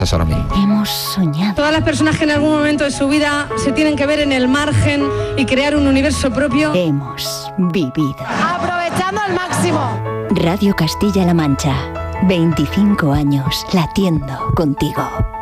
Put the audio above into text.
ahora mismo. Hemos soñado. Todas las personas que en algún momento de su vida se tienen que ver en el margen y crear un universo propio. Hemos vivido. Aprovechando al máximo. Radio Castilla-La Mancha. 25 años latiendo contigo.